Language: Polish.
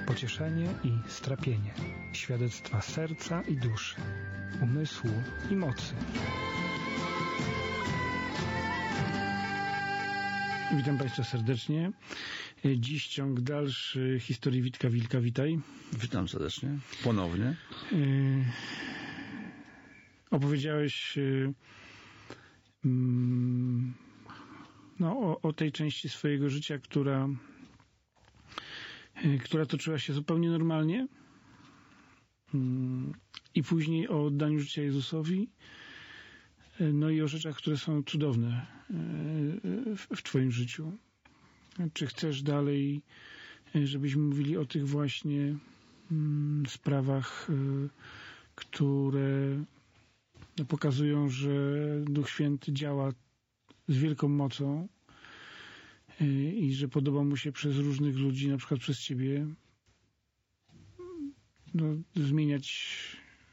pocieszenie i strapienie, świadectwa serca i duszy, umysłu i mocy. Witam Państwa serdecznie. Dziś ciąg dalszy historii Witka Wilka. Witaj. Witam serdecznie. Ponownie. Opowiedziałeś o tej części swojego życia, która toczyła się zupełnie normalnie, i później o oddaniu życia Jezusowi, no i o rzeczach, które są cudowne w Twoim życiu. Czy chcesz dalej, żebyśmy mówili o tych właśnie sprawach, które pokazują, że Duch Święty działa z wielką mocą i że podoba mu się przez różnych ludzi, na przykład przez Ciebie, zmieniać